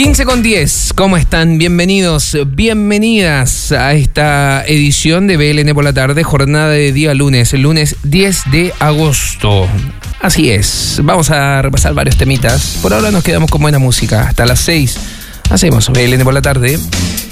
15:10, ¿cómo están? Bienvenidos, bienvenidas a esta edición de BLN por la tarde, jornada de día lunes, el lunes 10 de agosto. Así es, vamos a repasar varios temitas. Por ahora nos quedamos con buena música. Hasta las 6 hacemos BLN por la tarde.